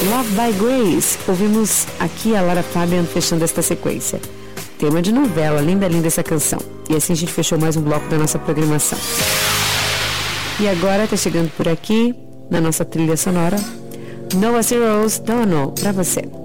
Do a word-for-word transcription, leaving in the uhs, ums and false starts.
Love by Grace. Ouvimos aqui a Lara Fabian fechando esta sequência. Tema de novela, linda, linda essa canção. E assim a gente fechou mais um bloco da nossa programação. E agora tá chegando por aqui, na nossa trilha sonora, Noah C. Rose, Don't Know, pra você.